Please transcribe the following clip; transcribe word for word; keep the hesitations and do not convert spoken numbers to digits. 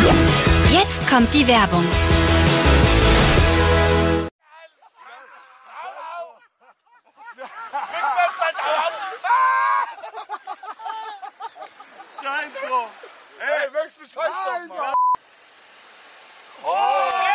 Jetzt kommt die Werbung. Scheiß drauf! Ey, möchtest du Scheiß drauf, Mann? Oh!